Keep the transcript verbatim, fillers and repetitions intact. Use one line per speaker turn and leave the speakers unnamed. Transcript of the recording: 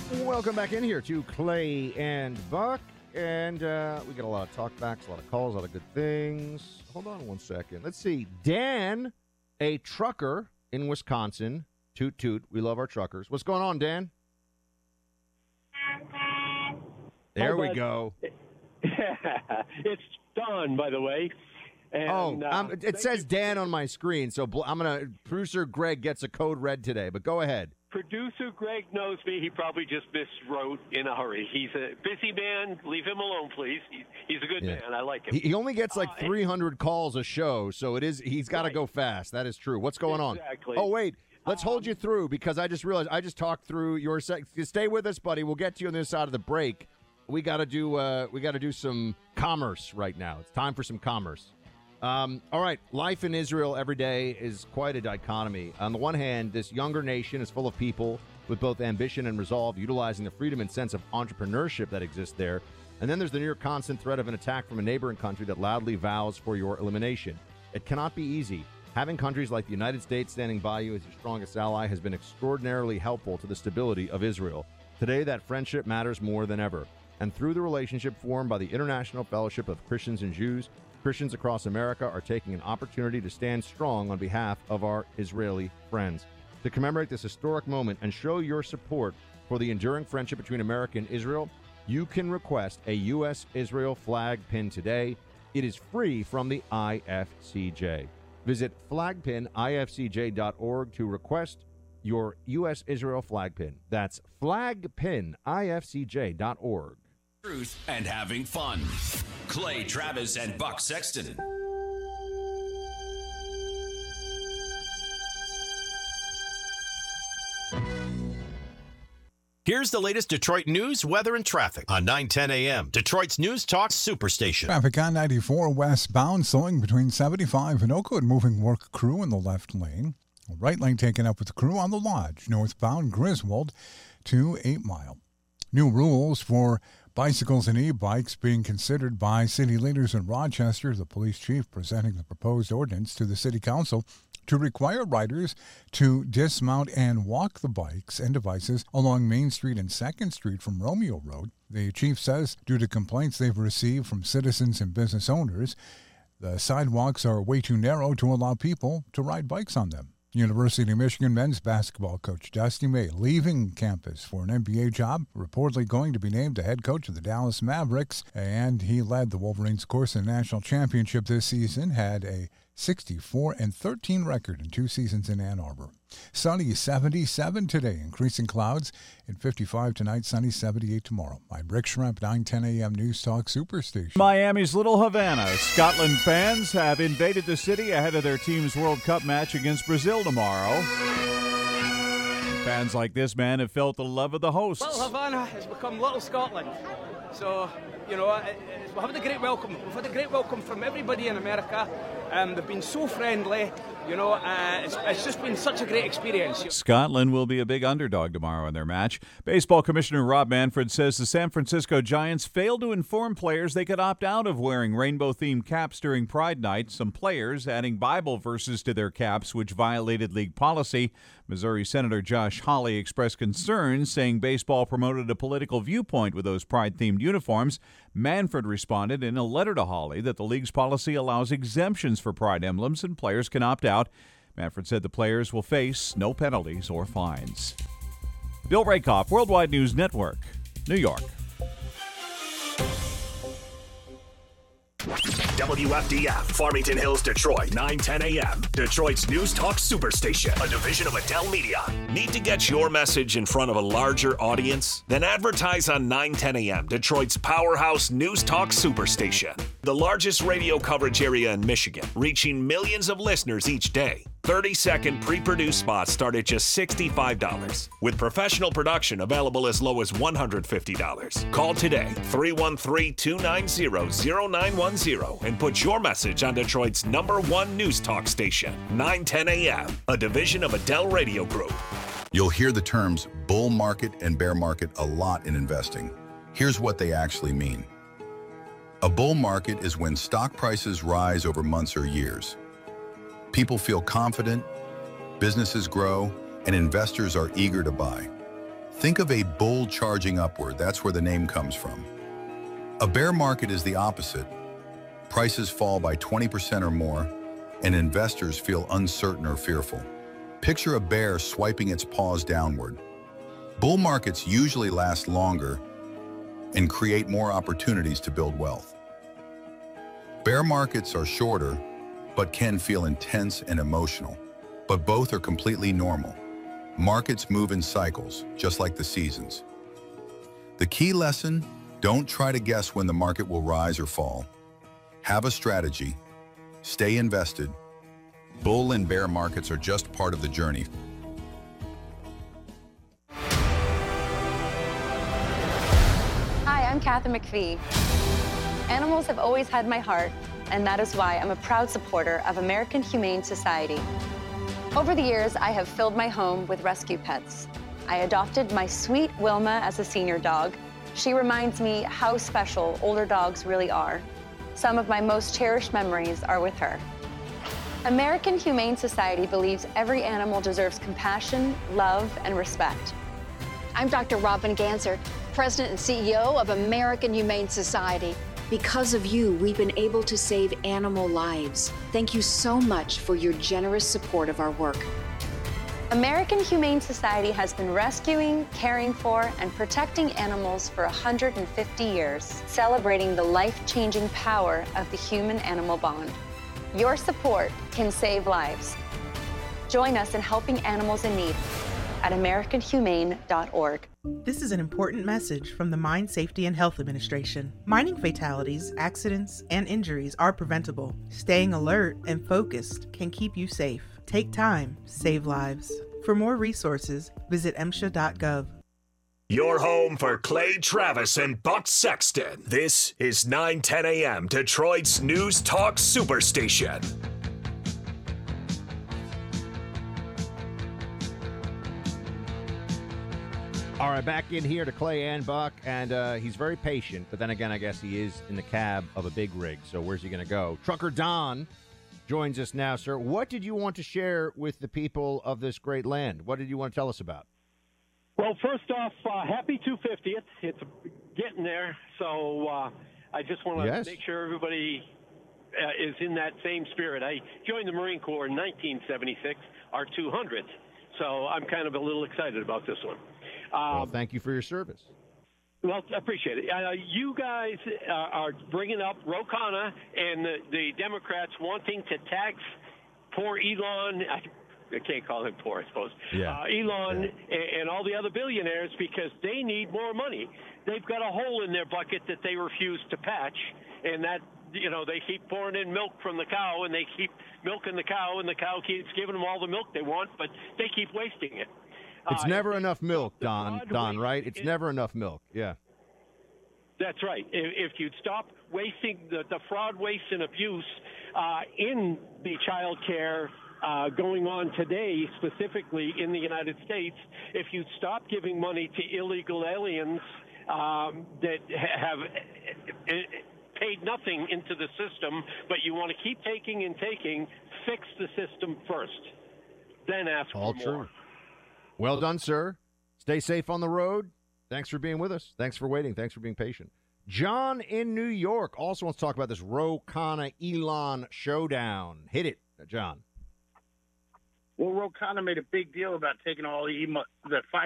Welcome back in here to Clay and Buck. And uh, we got a lot of talkbacks, a lot of calls, a lot of good things. Hold on one second. Let's see. Dan, a trucker in Wisconsin. Toot, toot. We love our truckers. What's going on, Dan? There we go.
It's Don, by the way. And,
oh,
uh,
um, it says Dan on my screen, so I'm going to, producer Greg gets a code red today, but go ahead.
Producer Greg knows me. He probably just miswrote in a hurry. He's a busy man. Leave him alone, please. He, he's a good
yeah.
man. I like him.
He, he only gets like
uh,
three hundred calls a show, so it is. He's got to
right.
go fast. That is true. What's going
exactly.
on? Oh, wait. Let's
um,
hold you through because I just realized I just talked through your sec. Stay with us, buddy. We'll get to you on this side of the break. We got to do. Uh, we got to do some commerce right now. It's time for some commerce. Um, all right, life in Israel every day is quite a dichotomy. On the one hand, this younger nation is full of people with both ambition and resolve, utilizing the freedom and sense of entrepreneurship that exists there. And then there's the near constant threat of an attack from a neighboring country that loudly vows for your elimination. It cannot be easy. Having countries like the United States standing by you as your strongest ally has been extraordinarily helpful to the stability of Israel. Today, that friendship matters more than ever. And through the relationship formed by the International Fellowship of Christians and Jews, Christians across America are taking an opportunity to stand strong on behalf of our Israeli friends. To commemorate this historic moment and show your support for the enduring friendship between America and Israel, you can request a U S Israel flag pin today. It is free from the I F C J. Visit flag pin I F C J dot org to request your U S Israel flag pin. That's flag pin I F C J dot org.
Truth and having fun. Clay Travis and Buck Sexton. Here's the latest Detroit news, weather, and traffic on nine ten a.m. Detroit's News Talk Superstation.
Traffic on ninety-four westbound, slowing between seventy-five and Oakwood, moving work crew in the left lane. Right lane taken up with the crew on the Lodge, northbound Griswold to eight Mile. New rules for bicycles and e-bikes being considered by city leaders in Rochester. The police chief presenting the proposed ordinance to the city council to require riders to dismount and walk the bikes and devices along Main Street and second Street from Romeo Road. The chief says due to complaints they've received from citizens and business owners, the sidewalks are way too narrow to allow people to ride bikes on them. University of Michigan men's basketball coach Dusty May leaving campus for an N B A job, reportedly going to be named the head coach of the Dallas Mavericks, and he led the Wolverines' course in the national championship this season, had a sixty-four and thirteen record in two seasons in Ann Arbor. Sunny seventy-seven today, increasing clouds, and fifty-five tonight, sunny seventy-eight tomorrow. I'm Rick Schremp, nine ten a.m. News Talk Superstation.
Miami's Little Havana. Scotland fans have invaded the city ahead of their team's World Cup match against Brazil tomorrow. Fans like this man have felt the love of the hosts.
Little Havana has become Little Scotland. So, you know, we've had a great welcome. We've had a great welcome from everybody in America. Um, they've been so friendly. You know, uh, it's, it's just been such a great experience.
Scotland will be a big underdog tomorrow in their match. Baseball Commissioner Rob Manfred says the San Francisco Giants failed to inform players they could opt out of wearing rainbow-themed caps during Pride Night. Some players adding Bible verses to their caps, which violated league policy. Missouri Senator Josh Hawley expressed concerns, saying baseball promoted a political viewpoint with those Pride-themed uniforms. Manfred responded in a letter to Hawley that the league's policy allows exemptions for Pride emblems and players can opt out. Manfred said the players will face no penalties or fines. Bill Rakoff, Worldwide News Network, New York.
W F D F, Farmington Hills, Detroit, nine ten a.m. Detroit's News Talk Superstation, a division of Adele Media. Need to get your message in front of a larger audience? Then advertise on nine ten a.m. Detroit's powerhouse News Talk Superstation, the largest radio coverage area in Michigan, reaching millions of listeners each day. thirty-second pre-produced spots start at just sixty-five dollars, with professional production available as low as one hundred fifty dollars. Call today, three one three, two nine zero, zero nine one zero, and put your message on Detroit's number one news talk station, nine ten a.m., a division of Adele Radio Group.
You'll hear the terms bull market and bear market a lot in investing. Here's what they actually mean. A bull market is when stock prices rise over months or years. People feel confident, businesses grow, and investors are eager to buy. Think of a bull charging upward. That's where the name comes from. A bear market is the opposite. Prices fall by twenty percent or more, and investors feel uncertain or fearful. Picture a bear swiping its paws downward. Bull markets usually last longer and create more opportunities to build wealth. Bear markets are shorter, but can feel intense and emotional. But both are completely normal. Markets move in cycles, just like the seasons. The key lesson: don't try to guess when the market will rise or fall. Have a strategy. Stay invested. Bull and bear markets are just part of the journey.
Hi, I'm Kathy McPhee. Animals have always had my heart, and that is why I'm a proud supporter of American Humane Society. Over the years, I have filled my home with rescue pets. I adopted my sweet Wilma as a senior dog. She reminds me how special older dogs really are. Some of my most cherished memories are with her. American Humane Society believes every animal deserves compassion, love, and respect.
I'm Doctor Robin Ganser, President and C E O of American Humane Society. Because of you, we've been able to save animal lives. Thank you so much for your generous support of our work.
American Humane Society has been rescuing, caring for, and protecting animals for one hundred fifty years, celebrating the life-changing power of the human-animal bond. Your support can save lives. Join us in helping animals in need at american humane dot org.
This is an important message from the Mine Safety and Health Administration. Mining fatalities, accidents, and injuries are preventable. Staying alert and focused can keep you safe. Take time, save lives. For more resources, visit M S H A dot gov.
Your home for Clay Travis and Buck Sexton. This is nine ten a m, Detroit's News Talk Superstation.
All right, back in here to Clay and Buck, and uh, he's very patient, but then again, I guess he is in the cab of a big rig, so where's he going to go? Trucker Don joins us now, sir. What did you want to share with the people of this great land? What did you want to tell us about?
Well, first off, uh, happy two hundred fiftieth. It's getting there, so uh, I just want to
Yes.
make sure everybody uh, is in that same spirit. I joined the Marine Corps in nineteen seventy-six, our two hundredth, so I'm kind of a little excited about this one. Um,
Well, thank you for your service.
Well, I appreciate it. Uh, you guys uh, are bringing up Ro Khanna and the, the Democrats wanting to tax poor Elon. I, I can't call him poor, I suppose.
Yeah.
Uh, Elon
Yeah.
and, and all the other billionaires because they need more money. They've got a hole in their bucket that they refuse to patch, and that, you know, they keep pouring in milk from the cow, and they keep milking the cow, and the cow keeps giving them all the milk they want, but they keep wasting it.
It's
Uh,
never enough milk, Don,
fraud
Don,
waste
right? It's
is-
never enough milk, yeah.
That's right. If, if you'd stop wasting the, the fraud, waste, and abuse uh, in the child care uh, going on today, specifically in the United States, if you'd stop giving money to illegal aliens um, that ha- have uh, paid nothing into the system, but you want to keep taking and taking, fix the system first, then ask
All
for
true.
more.
Well done, sir. Stay safe on the road. Thanks for being with us. Thanks for waiting. Thanks for being patient. John in New York also wants to talk about this Ro Khanna Elon showdown. Hit it, John.
Well, Ro Khanna made a big deal about taking all the, emo- the five